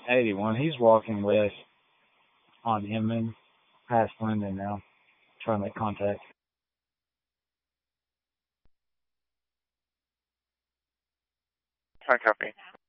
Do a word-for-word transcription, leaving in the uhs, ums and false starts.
eighty-one. He's walking west on Inman, past Linden now, trying to make contact. I copy.